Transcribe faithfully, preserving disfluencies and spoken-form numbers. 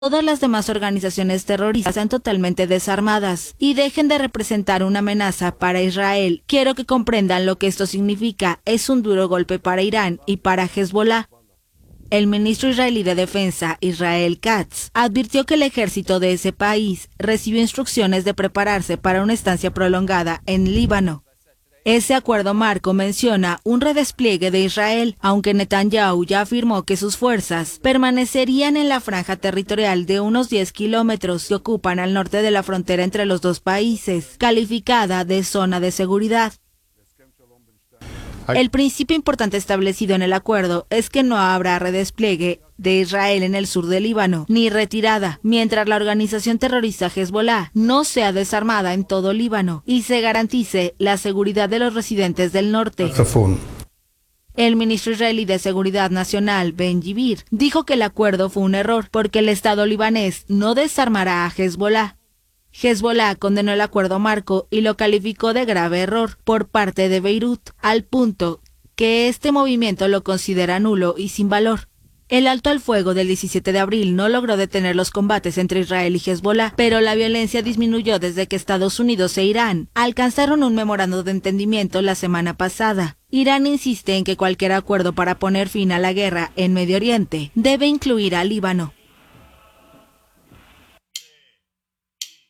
todas las demás organizaciones terroristas sean totalmente desarmadas y dejen de representar una amenaza para Israel. Quiero que comprendan lo que esto significa. Es un duro golpe para Irán y para Hezbollah. El ministro israelí de Defensa, Israel Katz, advirtió que el ejército de ese país recibió instrucciones de prepararse para una estancia prolongada en Líbano. Ese acuerdo marco menciona un redespliegue de Israel, aunque Netanyahu ya afirmó que sus fuerzas permanecerían en la franja territorial de unos diez kilómetros que ocupan al norte de la frontera entre los dos países, calificada de zona de seguridad. El principio importante establecido en el acuerdo es que no habrá redespliegue de Israel en el sur del Líbano, ni retirada, mientras la organización terrorista Hezbollah no sea desarmada en todo Líbano y se garantice la seguridad de los residentes del norte. El ministro israelí de Seguridad Nacional, Ben-Gvir, dijo que el acuerdo fue un error porque el Estado libanés no desarmará a Hezbollah. Hezbollah condenó el acuerdo marco y lo calificó de grave error por parte de Beirut, al punto que este movimiento lo considera nulo y sin valor. El alto al fuego del diecisiete de abril no logró detener los combates entre Israel y Hezbollah, pero la violencia disminuyó desde que Estados Unidos e Irán alcanzaron un memorando de entendimiento la semana pasada. Irán insiste en que cualquier acuerdo para poner fin a la guerra en Medio Oriente debe incluir a Líbano.